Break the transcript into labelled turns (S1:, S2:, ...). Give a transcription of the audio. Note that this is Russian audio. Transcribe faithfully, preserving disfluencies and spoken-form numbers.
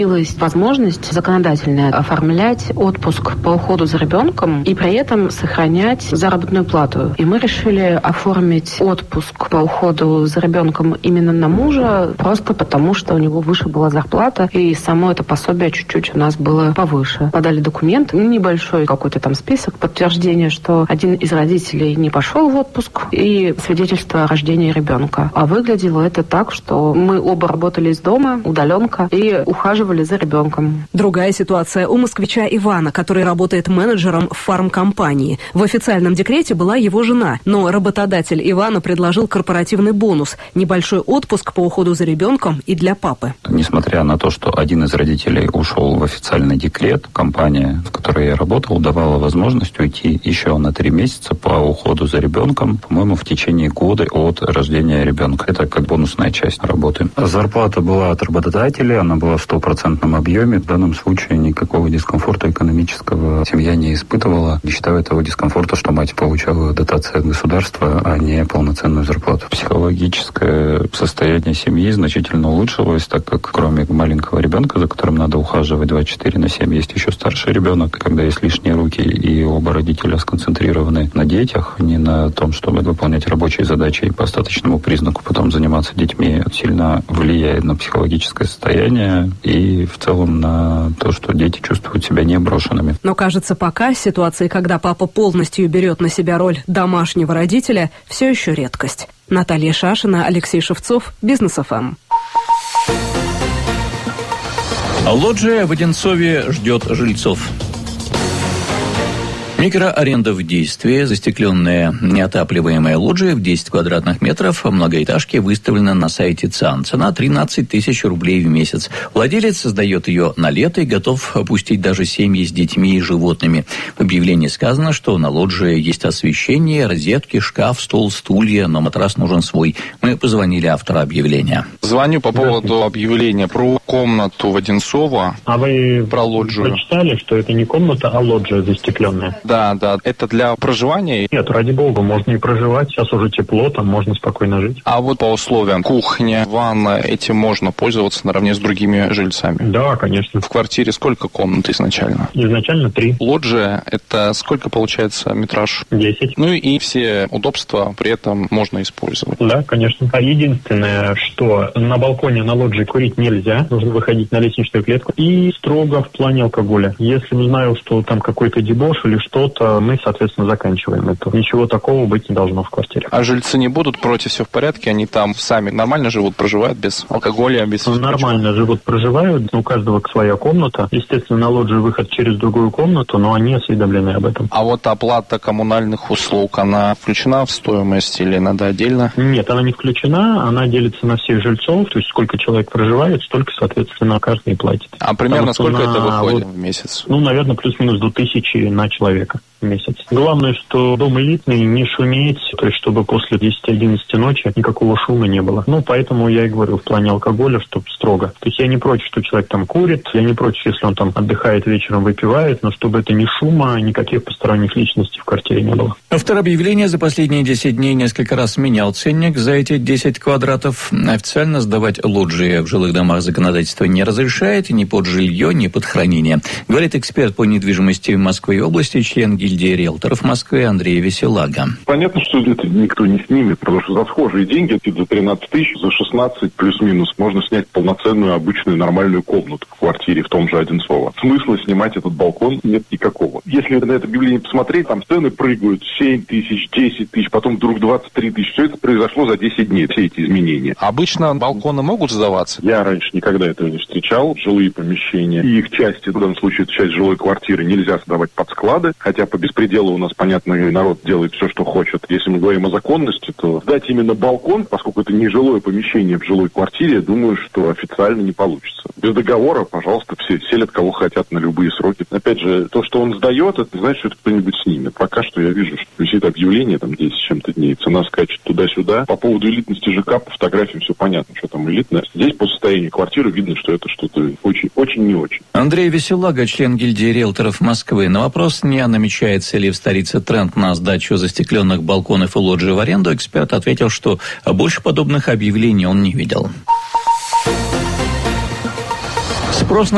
S1: Появилась возможность законодательная оформлять отпуск по уходу за ребенком и при этом сохранять заработную плату. И мы решили оформить отпуск по уходу за ребенком именно на мужа, просто потому, что у него выше была зарплата, и само это пособие чуть-чуть у нас было повыше. Подали документ, небольшой какой-то там список, подтверждение, что один из родителей не пошел в отпуск, и свидетельство о рождении ребенка. А выглядело это так, что мы оба работали из дома, удаленка, и ухаживали за ребенком.
S2: Другая ситуация у москвича Ивана, который работает менеджером в фармкомпании. В официальном декрете была его жена, но работодатель Ивана предложил корпоративный бонус – небольшой отпуск по уходу за ребенком и для папы.
S3: Несмотря на то, что один из родителей ушел в официальный декрет, компания, в которой я работал, давала возможность уйти еще на три месяца по уходу за ребенком, по-моему, в течение года от рождения ребенка. Это как бонусная часть работы. Зарплата была от работодателя, она была в стопроцентном объеме. В данном случае никакого дискомфорта экономического семья не испытывала. Не считая того дискомфорта, что мать получала дотации от государства, а не полноценную зарплату. Психологическое состояние семьи значительно улучшилось, так как кроме маленького ребенка, за которым надо ухаживать двадцать четыре на семь, есть еще старший ребенок. Когда есть лишние руки и оба родителя сконцентрированы на детях, не на том, чтобы выполнять рабочие задачи и по остаточному признаку потом заниматься детьми, сильно влияет на психологическое состояние и в целом на то, что дети чувствуют себя не брошенными.
S2: Но, кажется, пока ситуации, когда папа полностью берет на себя роль домашнего родителя, все еще редкость. Наталья Шашина, Алексей Шевцов, Бизнес эф эм.
S4: Лоджия в Одинцове ждет жильцов. Микроаренда в действии. Застекленная неотапливаемая лоджия в десять квадратных метров в многоэтажке выставлена на сайте ЦИАН. Цена тринадцать тысяч рублей в месяц. Владелец сдает ее на лето и готов пустить даже семьи с детьми и животными. В объявлении сказано, что на лоджии есть освещение, розетки, шкаф, стол, стулья, но матрас нужен свой. Мы позвонили автору объявления.
S5: Звоню по поводу объявления про комнату в Одинцово.
S6: А вы
S5: про лоджию
S6: прочитали, что это не комната, а лоджия застекленная?
S5: Да, да. Это для проживания?
S6: Нет, ради бога, можно и проживать. Сейчас уже тепло, там можно спокойно жить.
S5: А вот по условиям кухня, ванна, этим можно пользоваться наравне с другими жильцами?
S6: Да, конечно.
S5: В квартире сколько комнат изначально?
S6: Изначально три.
S5: Лоджия, это сколько получается метраж?
S6: Десять.
S5: Ну и все удобства при этом можно использовать?
S6: Да, конечно. А единственное, что на балконе на лоджии курить нельзя, нужно выходить на лестничную клетку. И строго в плане алкоголя. Если узнаю, что там какой-то дебош или что-то, мы, соответственно, заканчиваем это. Ничего такого быть не должно в квартире.
S5: А жильцы не будут против, все в порядке? Они там сами нормально живут, проживают без алкоголя, без...
S6: Нормально ничего? Живут, проживают. У каждого своя комната. Естественно, на лоджии выход через другую комнату, но они осведомлены об этом.
S5: А вот оплата коммунальных услуг, она включена в стоимость или надо отдельно?
S6: Нет, она не включена. Она делится на всех жильцов. То есть, сколько человек проживает, столько, соответственно, каждый платит.
S5: А примерно сколько
S6: на...
S5: это выходит
S6: вот,
S5: в месяц?
S6: Ну, наверное, плюс-минус до тысячи на человека в месяц. Главное, что дом элитный, не шуметь, то есть чтобы после десяти-одиннадцати ночи никакого шума не было. Ну, поэтому я и говорю в плане алкоголя, чтобы строго. То есть я не против, что человек там курит, я не против, если он там отдыхает вечером, выпивает, но чтобы это ни шума, никаких посторонних личностей в квартире не было.
S4: Автор объявления за последние десять дней несколько раз менял ценник за эти десять квадратов. Официально сдавать лоджии в жилых домах законодательство не разрешает ни под жилье, ни под хранение. Говорит эксперт по недвижимости в Москве и области, член гильдии риэлторов Москвы Андрей Веселага.
S7: Понятно, что это никто не снимет, потому что за схожие деньги, за тринадцать тысяч, за шестнадцать плюс-минус, можно снять полноценную, обычную, нормальную комнату в квартире в том же Одинцово. Смысла снимать этот балкон нет никакого. Если на это объявление посмотреть, там цены прыгают семь тысяч, десять тысяч, потом вдруг двадцать три тысячи. Все это произошло за десять дней, все эти изменения.
S5: Обычно балконы могут сдаваться?
S7: Я раньше никогда этого не встречал. Жилые помещения и их части, в данном случае это часть жилой квартиры, нельзя сдавать под склады, хотя по беспределу у нас, понятно, народ делает все, что хочет. Если мы говорим о законности, то сдать именно балкон, поскольку это не жилое помещение в жилой квартире, я думаю, что официально не получится. Без договора, пожалуйста, все селят кого хотят на любые сроки. Опять же, то, что он сдает, это не значит, что это кто-нибудь снимет. Пока что я вижу, что висит объявление, там десять с чем-то дней, цена скачет туда-сюда. По поводу элитности ЖК, по фотографиям все понятно, что там элитно. Здесь по состоянию квартиры видно, что это что-то очень, очень не очень.
S4: Андрей Веселага, член гильдии риэлторов Москвы. На вопрос, не намечается ли в столице тренд на сдачу застекленных балконов и лоджий в аренду, эксперт ответил, что больше подобных объявлений он не видел. Спрос на